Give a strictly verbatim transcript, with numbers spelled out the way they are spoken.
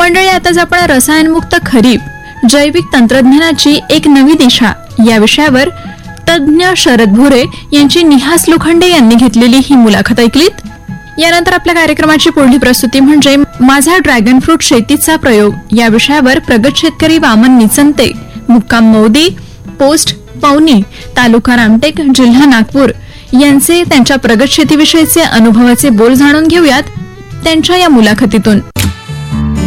मंडळी, आताच आपण रसायनमुक्त खरीप जैविक तंत्रज्ञानाची एक नवी दिशा या विषयावर तज्ज्ञ शरद भोरे यांची निहास लोखंडे यांनी घेतलेली ही मुलाखत ऐकलीत. यानंतर आपल्या कार्यक्रमाची पुढील प्रस्तुती म्हणजे माझा ड्रॅगन फ्रूट शेतीचा प्रयोग या विषयावर प्रगत शेतकरी वामन निचंते, मुक्काम मौदी, पोस्ट पवनी, तालुका रामटेक, जिल्हा नागपूर यांचे त्यांच्या प्रगत शेतीविषयीचे अनुभवाचे बोल जाणून घेऊयात त्यांच्या या मुलाखतीतून.